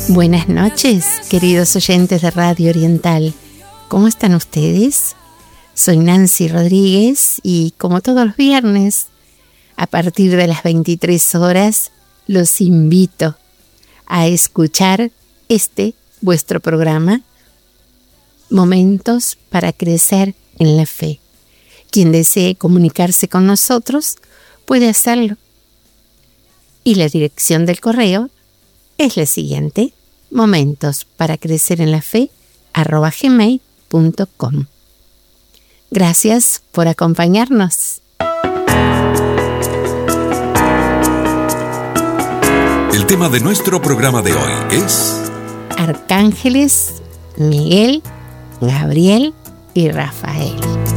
Buenas noches, queridos oyentes de Radio Oriental. ¿Cómo están ustedes? Soy Nancy Rodríguez y como todos los viernes, a partir de las 23 horas, los invito a escuchar vuestro programa, Momentos para Crecer en la Fe. Quien desee comunicarse con nosotros puede hacerlo. Y la dirección del correo es la siguiente: momentosparaCrecerEnLaFe@gmail.com. Gracias por acompañarnos. El tema de nuestro programa de hoy es Arcángeles Miguel, Gabriel y Rafael.